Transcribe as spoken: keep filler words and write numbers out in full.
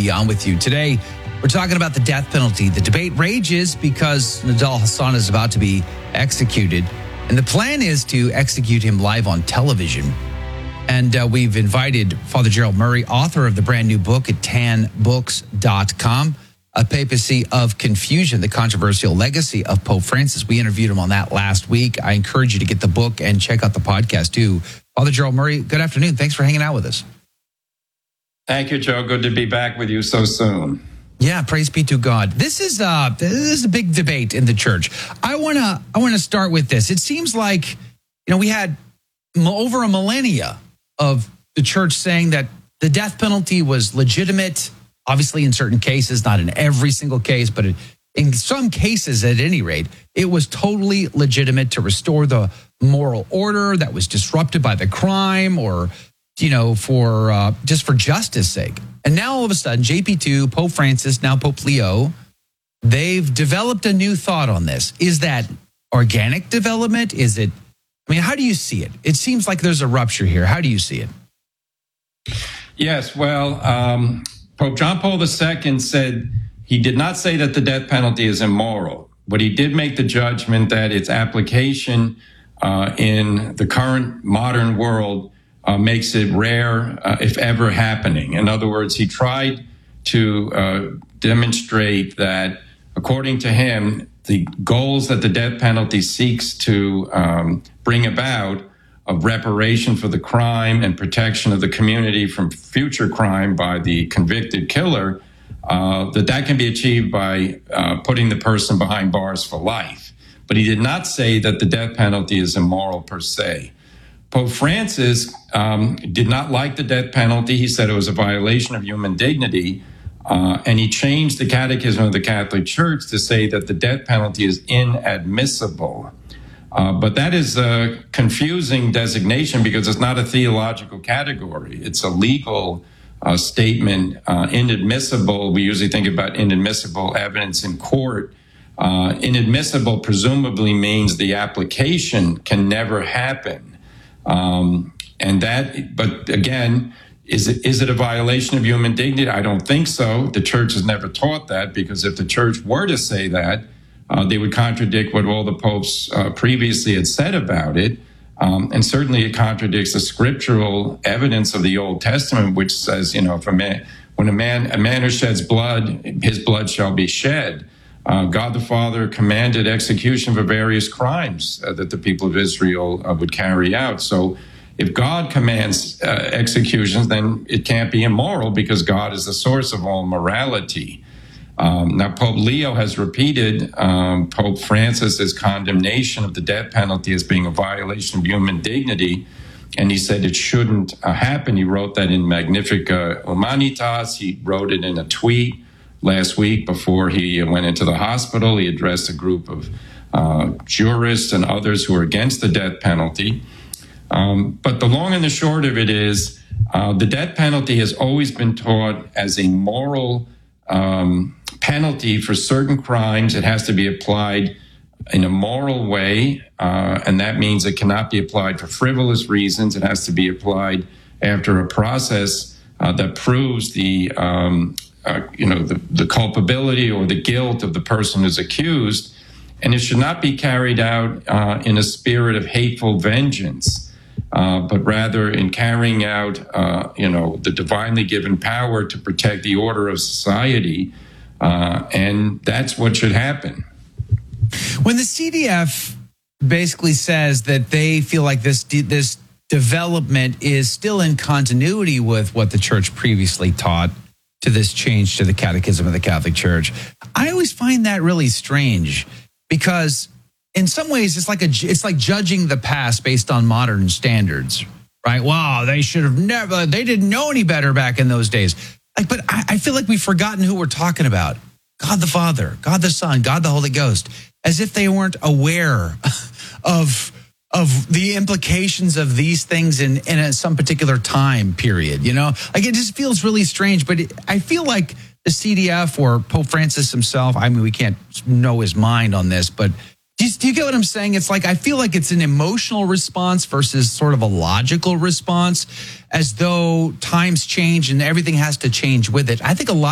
be on with you. Today, we're talking about the death penalty. The debate rages because Nidal Hasan is about to be executed, and the plan is to execute him live on television. And uh, we've invited Father Gerald Murray, author of the brand new book at tan books dot com, A Papacy of Confusion, the Controversial Legacy of Pope Francis. We interviewed him on that last week. I encourage you to get the book and check out the podcast too. Father Gerald Murray, good afternoon. Thanks for hanging out with us. Thank you, Joe. Good to be back with you so soon. Yeah, praise be to God. This is uh this is a big debate in the church. I wanna I wanna start with this. It seems like, you know, we had over a millennia of the church saying that the death penalty was legitimate. Obviously, in certain cases, not in every single case, but in some cases, at any rate, it was totally legitimate to restore the moral order that was disrupted by the crime, or, you know, for uh, just for justice sake. And now all of a sudden, J P two, Pope Francis, now Pope Leo, they've developed a new thought on this. Is that organic development? Is it, I mean, how do you see it? It seems like there's a rupture here. How do you see it? Yes, well, um, Pope John Paul the Second said he did not say that the death penalty is immoral, but he did make the judgment that its application uh, in the current modern world uh, makes it rare, uh, if ever happening. In other words, he tried to uh, demonstrate that, according to him, the goals that the death penalty seeks to um, bring about of reparation for the crime and protection of the community from future crime by the convicted killer, uh, that that can be achieved by uh, putting the person behind bars for life. But he did not say that the death penalty is immoral per se. Pope Francis um, did not like the death penalty. He said it was a violation of human dignity. Uh, and he changed the Catechism of the Catholic Church to say that the death penalty is inadmissible. Uh, but that is a confusing designation because it's not a theological category. It's a legal uh, statement, uh, inadmissible. We usually think about inadmissible evidence in court. Uh, inadmissible presumably means the application can never happen. Um, and that, but again, Is it, is it a violation of human dignity? I don't think so. The church has never taught that, because if the church were to say that, uh, they would contradict what all the popes uh, previously had said about it. Um, and certainly it contradicts the scriptural evidence of the Old Testament, which says, you know, if a man, when a man, a man who sheds blood, his blood shall be shed. Uh, God the Father commanded execution for various crimes uh, that the people of Israel uh, would carry out. So if God commands uh, executions, then it can't be immoral, because God is the source of all morality. Um, now, Pope Leo has repeated um, Pope Francis's condemnation of the death penalty as being a violation of human dignity, and he said it shouldn't uh, happen. He wrote that in Magnificat Humanitas. He wrote it in a tweet last week before he went into the hospital. He addressed a group of uh, jurists and others who are against the death penalty. Um, but the long and the short of it is uh, the death penalty has always been taught as a moral um, penalty for certain crimes. It has to be applied in a moral way, uh, and that means it cannot be applied for frivolous reasons. It has to be applied after a process uh, that proves the, um, uh, you know, the, the culpability or the guilt of the person who's accused, and it should not be carried out uh, in a spirit of hateful vengeance. Uh, but rather in carrying out, uh, you know, the divinely given power to protect the order of society. Uh, and that's what should happen. When the C D F basically says that they feel like this this development is still in continuity with what the church previously taught, to this change to the Catechism of the Catholic Church, I always find that really strange, because in some ways, it's like a it's like judging the past based on modern standards, right? Wow, they should have never, they didn't know any better back in those days. Like, but I, I feel like we've forgotten who we're talking about. God the Father, God the Son, God the Holy Ghost, as if they weren't aware of, of the implications of these things in, in a, some particular time period, you know? Like, it just feels really strange, but it, I feel like the C D F or Pope Francis himself, I mean, we can't know his mind on this, but Do you, do you get what I'm saying? It's like, I feel like it's an emotional response versus sort of a logical response, as though times change and everything has to change with it. I think a lot